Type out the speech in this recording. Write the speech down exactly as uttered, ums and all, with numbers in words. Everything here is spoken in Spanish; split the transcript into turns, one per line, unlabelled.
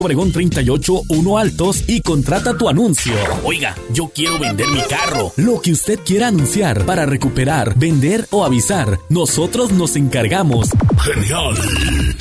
Obregón treinta y ocho, uno Altos y contrata tu anuncio. Oiga, yo quiero vender mi carro. Lo que usted quiera anunciar para recuperar, vender o avisar, nosotros nos encargamos.
Genial.